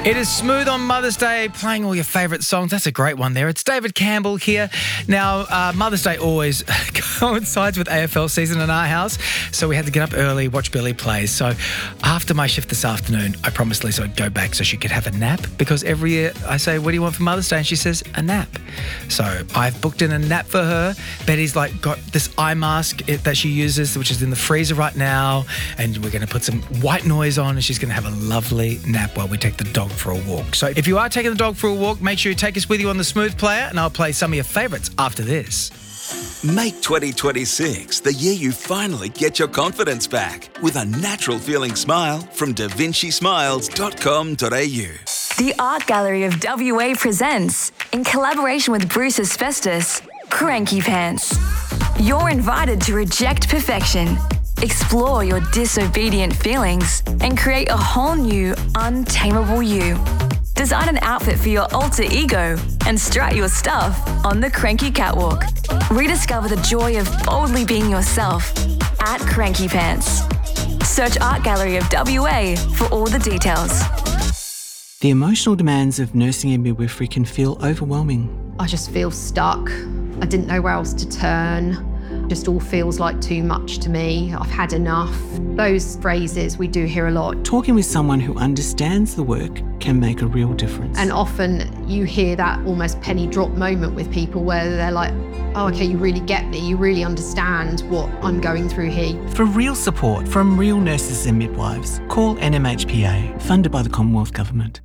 It is Smooth on Mother's Day, playing all your favourite songs. That's a great one there. It's David Campbell here. Now, Mother's Day always coincides with AFL season in our house, so we had to get up early, watch Billy play. So after my shift this afternoon, I promised Lisa I'd go back so she could have a nap, because every year I say, what do you want for Mother's Day? And she says, a nap. So I've booked in a nap for her. Betty's got this eye mask that she uses, which is in the freezer right now, and we're going to put some white noise on, and she's going to have a lovely nap while we take the dog for a walk. So if you are taking the dog for a walk, make sure you take us with you on the Smooth Player, and I'll play some of your favourites after this. Make 2026 the year you finally get your confidence back with a natural feeling smile from davincismiles.com.au. The Art Gallery of WA presents, in collaboration with Bruce Asbestos, Cranky Pants. You're invited to reject perfection, explore your disobedient feelings, and create a whole new, untamable you. Design an outfit for your alter ego and strut your stuff on the Cranky Catwalk. Rediscover the joy of boldly being yourself at Cranky Pants. Search Art Gallery of WA for all the details. The emotional demands of nursing and midwifery can feel overwhelming. I just feel stuck. I didn't know where else to turn. Just all feels like too much to me. I've had enough. Those phrases we do hear a lot. Talking with someone who understands the work can make a real difference. And often you hear that almost penny drop moment with people where they're like, oh, okay, you really get me. You really understand what I'm going through here. For real support from real nurses and midwives, call NMHPA, funded by the Commonwealth Government.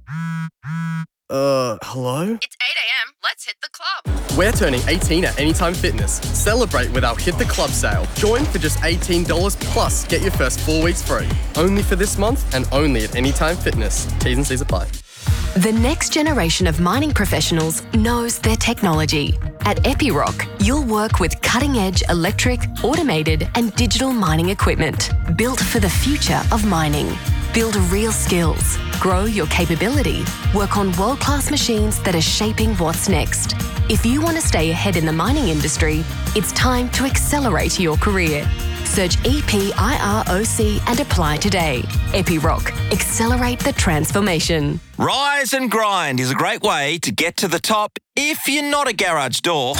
Hello? It's 8 a.m. Let's hit the club. We're turning 18 at Anytime Fitness. Celebrate with our Hit the Club sale. Join for just $18 plus get your first 4 weeks free. Only for this month and only at Anytime Fitness. T's and C's apply. The next generation of mining professionals knows their technology. At Epiroc, you'll work with cutting-edge electric, automated and digital mining equipment built for the future of mining. Build real skills, grow your capability, work on world-class machines that are shaping what's next. If you want to stay ahead in the mining industry, it's time to accelerate your career. Search EPIROC and apply today. Epiroc, accelerate the transformation. Rise and Grind is a great way to get to the top if you're not a garage door.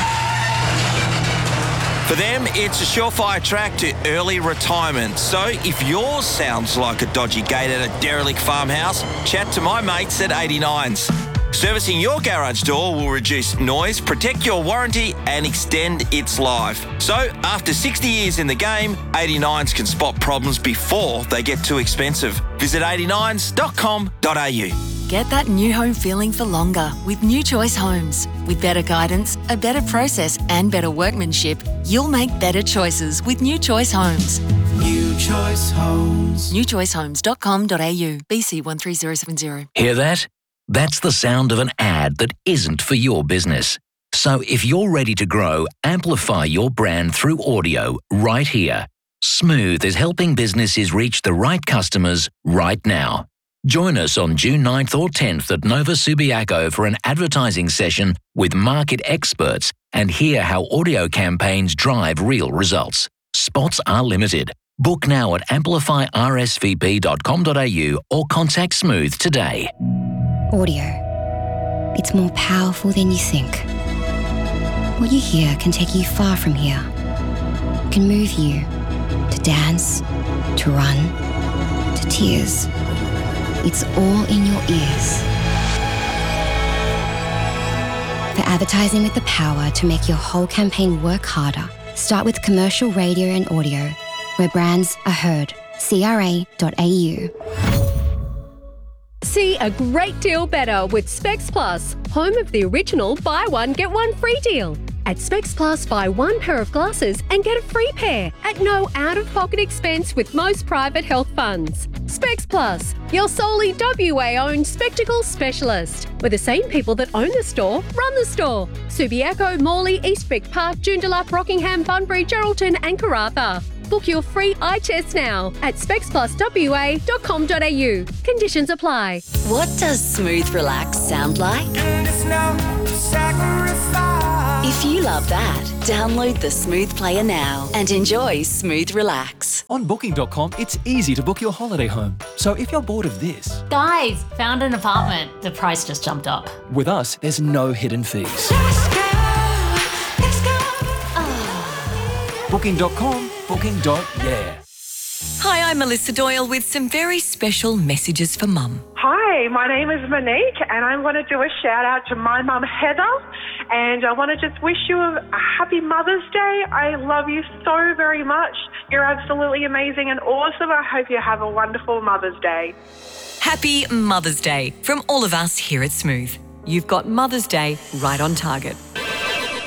For them, it's a surefire track to early retirement. So if yours sounds like a dodgy gate at a derelict farmhouse, chat to my mates at 89s. Servicing your garage door will reduce noise, protect your warranty and extend its life. So after 60 years in the game, 89s can spot problems before they get too expensive. Visit 89s.com.au. Get that new home feeling for longer with New Choice Homes. With better guidance, a better process and better workmanship, you'll make better choices with New Choice Homes. New Choice Homes. newchoicehomes.com.au. BC 13070. Hear that? That's the sound of an ad that isn't for your business. So if you're ready to grow, amplify your brand through audio right here. Smooth is helping businesses reach the right customers right now. Join us on June 9th or 10th at Nova Subiaco for an advertising session with market experts and hear how audio campaigns drive real results. Spots are limited. Book now at amplifyrsvp.com.au or contact Smooth today. Audio. It's more powerful than you think. What you hear can take you far from here. It can move you to dance, to run, to tears. It's all in your ears. For advertising with the power to make your whole campaign work harder, start with commercial radio and audio, where brands are heard. CRA.au. See a great deal better with Specs Plus, home of the original buy one, get one free deal. At Specs Plus, buy one pair of glasses and get a free pair at no out-of-pocket expense with most private health funds. Specs Plus, your solely WA-owned spectacle specialist, where the same people that own the store run the store. Subiaco, Morley, Eastwick Park, Joondalup, Rockingham, Bunbury, Geraldton and Karratha. Book your free eye test now at specspluswa.com.au. Conditions apply. What does smooth relax sound like? If you love that, download the Smooth Player now and enjoy Smooth Relax. On Booking.com, it's easy to book your holiday home. So if you're bored of this... Guys, found an apartment. The price just jumped up. With us, there's no hidden fees. Booking.com, booking.yeah. Hi, I'm Melissa Doyle with some very special messages for Mum. Hi, my name is Monique and I want to do a shout out to my mum Heather, and I want to just wish you a happy Mother's Day. I love you so very much. You're absolutely amazing and awesome. I hope you have a wonderful Mother's Day. Happy Mother's Day from all of us here at Smooth. You've got Mother's Day right on target.